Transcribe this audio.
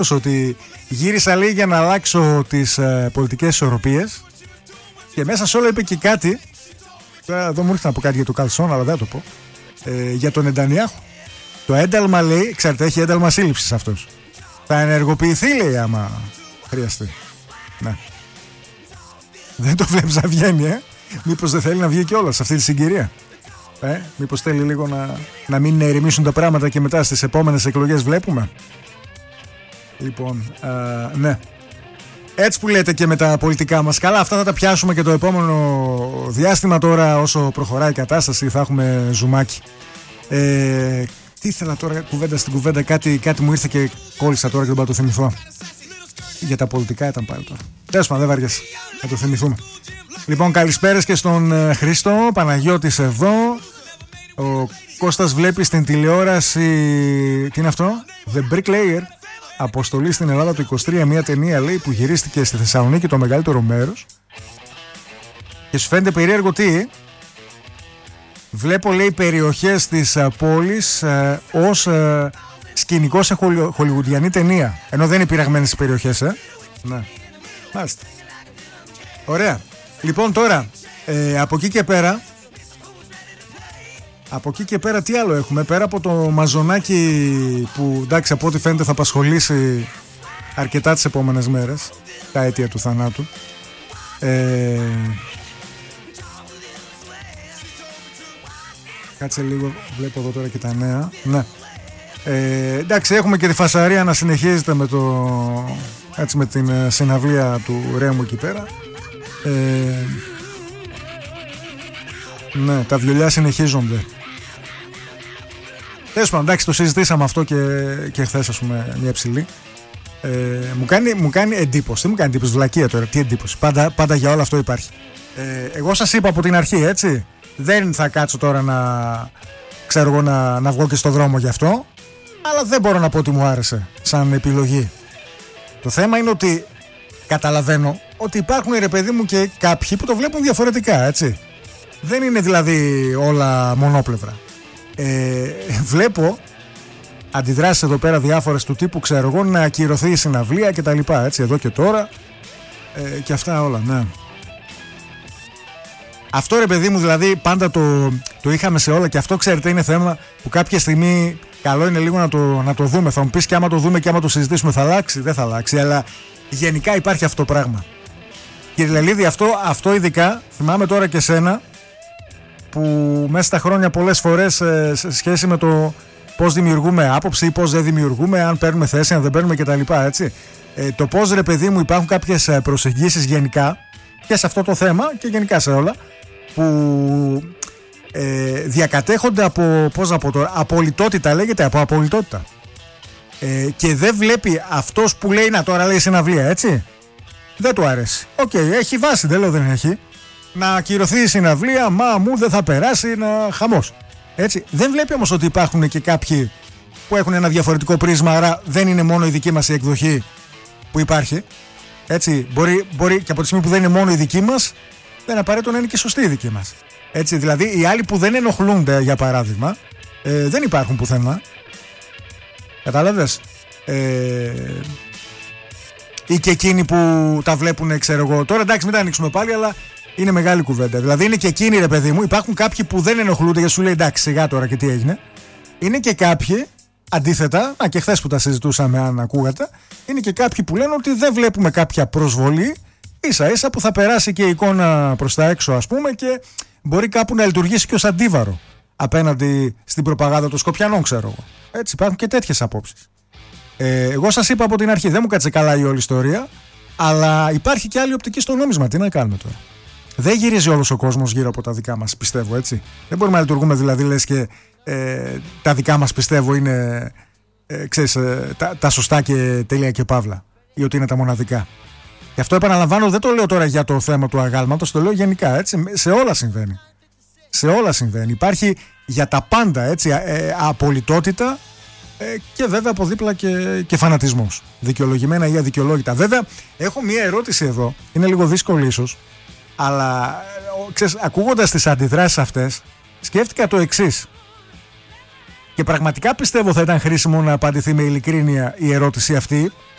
ότι γύρισα λέει για να αλλάξω τις πολιτικές ισορροπίες και μέσα σε όλα είπε και κάτι. Τώρα εδώ μου ήρθε να πω κάτι για το Καλσόν, αλλά δεν το πω. Για τον Νετανιάχου. Το ένταλμα λέει, ξέρετε, έχει ένταλμα σύλληψης αυτός. Θα ενεργοποιηθεί λέει άμα χρειαστεί. Ναι. Δεν το βλέπεις να βγαίνει, Μήπως δεν θέλει να βγει κιόλας σε αυτή τη συγκυρία. Μήπως θέλει λίγο να μην ερημήσουν τα πράγματα και μετά στις επόμενες εκλογές βλέπουμε. Λοιπόν, ναι. Έτσι που λέτε και με τα πολιτικά μας. Καλά, αυτά θα τα πιάσουμε και το επόμενο διάστημα. Τώρα όσο προχωράει η κατάσταση θα έχουμε ζουμάκι. Τι ήθελα τώρα, κουβέντα στην κουβέντα, κάτι μου ήρθε και κόλλησα τώρα και δεν μπορώ να το θυμηθώ. Για τα πολιτικά ήταν πάλι τώρα. Τέλος πάντων, δεν βαριέσαι. Θα το θυμηθούμε. Λοιπόν, καλησπέρες και στον Χρήστο, Παναγιώτης εδώ. Ο Κώστας βλέπει στην τηλεόραση. Τι είναι αυτό? The Bricklayer. Αποστολή στην Ελλάδα το 23, μια ταινία λέει που γυρίστηκε στη Θεσσαλονίκη το μεγαλύτερο μέρος. Και σου φαίνεται περίεργο τι? Βλέπω λέει περιοχές της πόλης ως σκηνικό σε χολιγουντιανή ταινία. Ενώ δεν είναι πειραγμένες οι περιοχές, Ναι, μάλιστα. Ωραία. Λοιπόν τώρα, από εκεί και πέρα τι άλλο έχουμε? Πέρα από το μαζονάκι που εντάξει από ό,τι φαίνεται θα απασχολήσει αρκετά τις επόμενες μέρες, τα αίτια του θανάτου. Κάτσε λίγο, βλέπω εδώ τώρα και τα νέα. Ναι. Εντάξει, έχουμε και τη φασαρία να συνεχίζεται με την συναυλία του Ρέμου εκεί πέρα. Ναι, τα βιολιά συνεχίζονται. Τέλος πάντων, εντάξει, το συζητήσαμε αυτό και χθες, ας πούμε, μια ψηλή. Μου κάνει εντύπωση. Τι μου κάνει εντύπωση, βλακεία τώρα, τι εντύπωση. Πάντα για όλο αυτό υπάρχει. Εγώ σας είπα από την αρχή, έτσι. Δεν θα κάτσω τώρα να βγω και στο δρόμο γι' αυτό. Αλλά δεν μπορώ να πω ότι μου άρεσε σαν επιλογή. Το θέμα είναι ότι καταλαβαίνω ότι υπάρχουν, ρε παιδί μου, και κάποιοι που το βλέπουν διαφορετικά, έτσι. Δεν είναι δηλαδή όλα μονόπλευρα. Βλέπω αντιδράσεις εδώ πέρα διάφορες του τύπου, ξέρω εγώ, να ακυρωθεί η συναυλία και τα λοιπά, έτσι, εδώ και τώρα, και αυτά όλα, ναι. Αυτό, ρε παιδί μου, δηλαδή πάντα το είχαμε σε όλα και αυτό, ξέρετε, είναι θέμα που κάποια στιγμή καλό είναι λίγο να το δούμε. Θα μου πεις και άμα το δούμε και άμα το συζητήσουμε θα αλλάξει, δεν θα αλλάξει, αλλά γενικά υπάρχει αυτό το πράγμα. Κύριε Λελίδη, αυτό ειδικά θυμάμαι τώρα και σένα, που μέσα στα χρόνια πολλές φορές σε σχέση με το πώς δημιουργούμε άποψη ή πώς δεν δημιουργούμε, αν παίρνουμε θέση, αν δεν παίρνουμε κτλ. Έτσι. Το πώς, ρε παιδί μου, υπάρχουν κάποιες προσεγγίσεις γενικά και σε αυτό το θέμα και γενικά σε όλα που διακατέχονται από, πώς να πω τώρα, απολυτότητα, λέγεται, από απολυτότητα. Και δεν βλέπει αυτός που λέει, να τώρα λέει συναυλία, έτσι. Δεν του αρέσει. Οκ, έχει βάση, δεν λέω δεν έχει. Να ακυρωθεί η συναυλία, μα μου δεν θα περάσει, χαμός. Έτσι. Δεν βλέπει όμως ότι υπάρχουν και κάποιοι που έχουν ένα διαφορετικό πρίσμα, άρα δεν είναι μόνο η δική μας η εκδοχή που υπάρχει. Έτσι. Μπορεί και από τη στιγμή που δεν είναι μόνο η δική μας, δεν απαραίτητο να είναι και σωστή η δική μας. Έτσι. Δηλαδή οι άλλοι που δεν ενοχλούνται, για παράδειγμα, δεν υπάρχουν πουθενά. Κατάλαβες? Ή και εκείνοι που τα βλέπουν, ξέρω εγώ. Τώρα εντάξει, μην τα ανοίξουμε πάλι, αλλά είναι μεγάλη κουβέντα. Δηλαδή είναι και εκείνοι, ρε παιδί μου, υπάρχουν κάποιοι που δεν ενοχλούνται γιατί σου λέει εντάξει, σιγά τώρα και τι έγινε. Είναι και κάποιοι, αντίθετα, και χθες που τα συζητούσαμε, αν ακούγατε, είναι και κάποιοι που λένε ότι δεν βλέπουμε κάποια προσβολή, ίσα-ίσα που θα περάσει και η εικόνα προς τα έξω, ας πούμε, και μπορεί κάπου να λειτουργήσει και ως αντίβαρο απέναντι στην προπαγάνδα των Σκοπιανών, ξέρω εγώ. Έτσι, υπάρχουν και τέτοιες απόψεις. Εγώ σας είπα από την αρχή, δεν μου κάτσε καλά η όλη ιστορία, αλλά υπάρχει και άλλη οπτική στο νόμισμα. Τι να κάνουμε τώρα? Δεν γυρίζει όλος ο κόσμος γύρω από τα δικά μας, πιστεύω, έτσι. Δεν μπορούμε να λειτουργούμε δηλαδή, λες και τα δικά μας, πιστεύω, είναι ξέρεις, τα σωστά και τέλεια και παύλα, ή ότι είναι τα μοναδικά. Γι' αυτό επαναλαμβάνω, δεν το λέω τώρα για το θέμα του αγάλματος, το λέω γενικά, έτσι. Σε όλα συμβαίνει. Σε όλα συμβαίνει. Υπάρχει για τα πάντα, έτσι, απολυτότητα. Και βέβαια από δίπλα και φανατισμός, δικαιολογημένα ή αδικαιολόγητα. Βέβαια έχω μία ερώτηση εδώ, είναι λίγο δύσκολη ίσως, αλλά ξέρεις, ακούγοντας τις αντιδράσεις αυτές σκέφτηκα το εξής. Και πραγματικά πιστεύω θα ήταν χρήσιμο να απαντηθεί με ειλικρίνεια η ερώτηση αυτή.